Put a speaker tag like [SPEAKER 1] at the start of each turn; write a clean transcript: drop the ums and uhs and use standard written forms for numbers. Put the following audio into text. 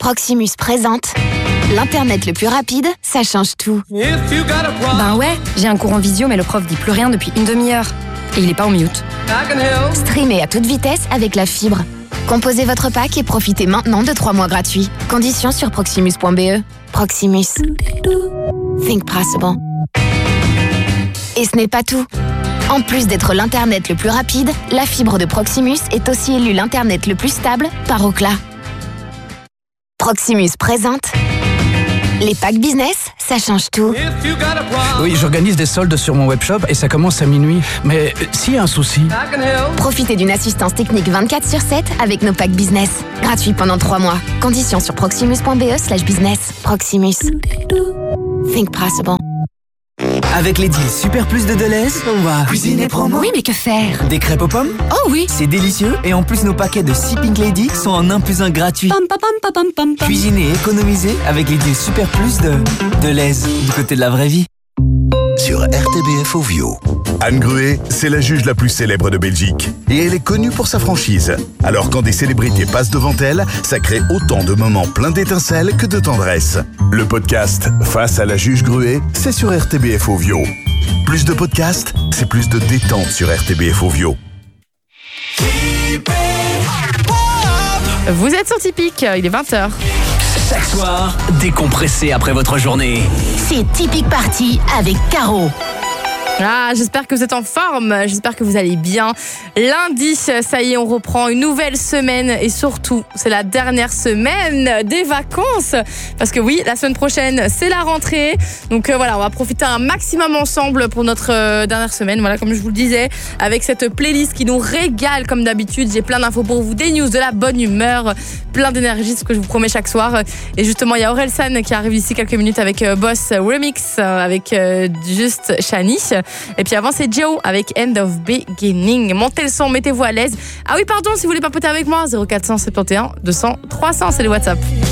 [SPEAKER 1] Proximus présente l'Internet le plus rapide, ça change tout.
[SPEAKER 2] Ben ouais, j'ai un cours en visio mais le prof dit plus rien depuis une demi-heure. Et il est pas en mute.
[SPEAKER 1] Streamez à toute vitesse avec la fibre. Composez votre pack et profitez maintenant de 3 mois gratuits. Conditions sur proximus.be. Proximus. Think possible. Et ce n'est pas tout. En plus d'être l'Internet le plus rapide, la fibre de Proximus est aussi élue l'Internet le plus stable par Ookla. Proximus présente les packs business, ça change tout.
[SPEAKER 3] Oui, j'organise des soldes sur mon webshop et ça commence à minuit. Mais s'il y a un souci...
[SPEAKER 1] Profitez d'une assistance technique 24/7 avec nos packs business. Gratuit pendant 3 mois. Conditions sur proximus.be/business. Proximus. Think possible.
[SPEAKER 4] Avec les deals Super Plus de Deleuze, on va cuisiner promo.
[SPEAKER 2] Oui, mais que faire?
[SPEAKER 4] Des crêpes aux pommes?
[SPEAKER 2] Oh oui.
[SPEAKER 4] C'est délicieux et en plus nos paquets de 6 Pink Lady sont en 1 + 1 gratuit.
[SPEAKER 2] Pam, pam, pam, pam, pam, pam.
[SPEAKER 4] Cuisiner et économiser avec les deals Super Plus de Deleuze, du côté de la vraie vie.
[SPEAKER 5] Sur RTBF Ovio. Anne Gruet, c'est la juge la plus célèbre de Belgique. Et elle est connue pour sa franchise. Alors quand des célébrités passent devant elle, ça crée autant de moments pleins d'étincelles que de tendresse. Le podcast Face à la juge Gruet, c'est sur RTBF Ovio. Plus de podcasts, c'est plus de détente sur RTBF Ovio.
[SPEAKER 6] Vous êtes sur Typique, il est 20h.
[SPEAKER 7] Chaque soir, décompressez après votre journée.
[SPEAKER 8] C'est Typique Party avec Caro.
[SPEAKER 6] Ah, j'espère que vous êtes en forme, j'espère que vous allez bien. Lundi, ça y est, on reprend une nouvelle semaine et surtout, c'est la dernière semaine des vacances. Parce que oui, la semaine prochaine, c'est la rentrée. Donc voilà, on va profiter un maximum ensemble pour notre dernière semaine. Voilà, comme je vous le disais, avec cette playlist qui nous régale comme d'habitude. J'ai plein d'infos pour vous, des news, de la bonne humeur, plein d'énergie, ce que je vous promets chaque soir. Et justement, il y a Orelsan qui arrive ici quelques minutes avec Boss Remix, avec juste Shani. Et puis avant, c'est Joe avec End of Beginning. Montez le son, mettez-vous à l'aise. Ah oui, pardon, si vous voulez papoter avec moi, 0471 200 300, c'est le WhatsApp.